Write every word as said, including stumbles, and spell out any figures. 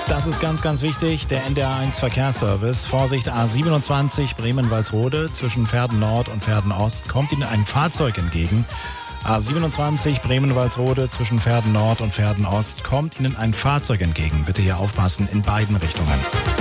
Das ist ganz, ganz wichtig. Der N D R eins Verkehrsservice. Vorsicht, A siebenundzwanzig Bremen-Walsrode zwischen Verden Nord und Verden Ost. Kommt Ihnen ein Fahrzeug entgegen. A siebenundzwanzig Bremen-Walsrode zwischen Verden Nord und Verden Ost. Kommt Ihnen ein Fahrzeug entgegen. Bitte hier aufpassen in beiden Richtungen.